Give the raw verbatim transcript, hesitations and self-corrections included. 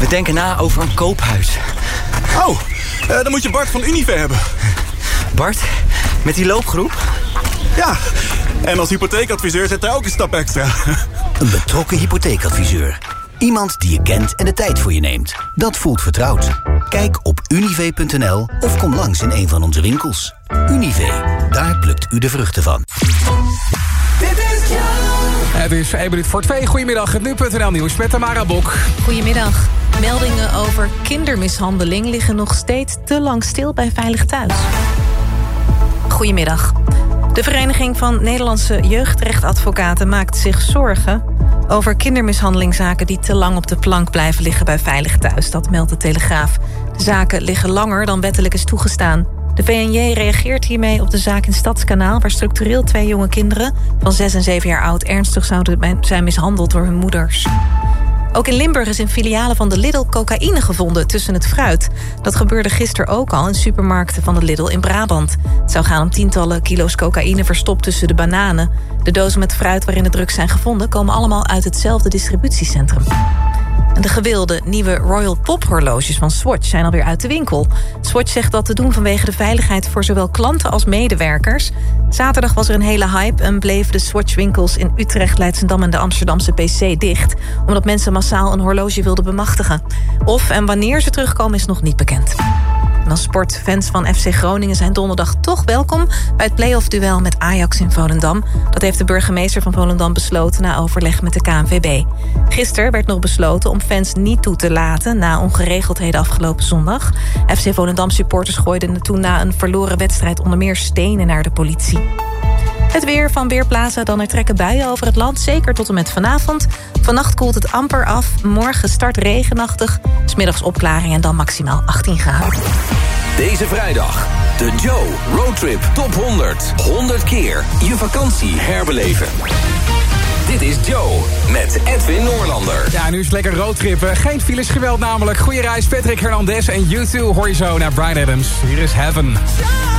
We denken na over een koophuis. Oh, uh, dan moet je Bart van Unive hebben. Bart, met die loopgroep? Ja, en als hypotheekadviseur zit hij ook een stap extra. Een betrokken hypotheekadviseur. Iemand die je kent en de tijd voor je neemt. Dat voelt vertrouwd. Kijk op unive punt n l of kom langs in een van onze winkels. Unive, daar plukt u de vruchten van. Het is één minuut voor twee. Goedemiddag, het nu punt n l nieuws met Tamara Bok. Goedemiddag. Meldingen over kindermishandeling liggen nog steeds te lang stil bij Veilig Thuis. Goedemiddag. De Vereniging van Nederlandse Jeugdrechtadvocaten maakt zich zorgen over kindermishandelingszaken die te lang op de plank blijven liggen bij Veilig Thuis. Dat meldt de Telegraaf. De zaken liggen langer dan wettelijk is toegestaan. De V N J reageert hiermee op de zaak in Stadskanaal, waar structureel twee jonge kinderen van zes en zeven jaar oud ernstig zouden zijn mishandeld door hun moeders. Ook in Limburg is in filialen van de Lidl cocaïne gevonden tussen het fruit. Dat gebeurde gisteren ook al in supermarkten van de Lidl in Brabant. Het zou gaan om tientallen kilo's cocaïne verstopt tussen de bananen. De dozen met fruit waarin de drugs zijn gevonden komen allemaal uit hetzelfde distributiecentrum. En de gewilde nieuwe Royal Pop horloges van Swatch zijn alweer uit de winkel. Swatch zegt dat te doen vanwege de veiligheid voor zowel klanten als medewerkers. Zaterdag was er een hele hype en bleven de Swatch-winkels in Utrecht, Leidschendam en de Amsterdamse P C dicht, omdat mensen massaal een horloge wilden bemachtigen. Of en wanneer ze terugkomen is nog niet bekend. En dan sport. Fans van F C Groningen zijn donderdag toch welkom bij het play-off-duel met Ajax in Volendam. Dat heeft de burgemeester van Volendam besloten na overleg met de K N V B. Gisteren werd nog besloten om fans niet toe te laten na ongeregeldheden afgelopen zondag. F C Volendam supporters gooiden toen na een verloren wedstrijd onder meer stenen naar de politie. Het weer van Weerplaza, dan er trekken buien over het land, zeker tot en met vanavond. Vannacht koelt het amper af, morgen start regenachtig, 's middags opklaring en dan maximaal achttien graden. Deze vrijdag, de Joe Roadtrip Top honderd. honderd keer je vakantie herbeleven. Dit is Joe met Edwin Noorlander. Ja, nu is het lekker roadtrippen. Geen files geweld namelijk. Goeie reis, Patrick Hernandez en U twee hoor je zo naar Bryan Adams. Hier is Heaven.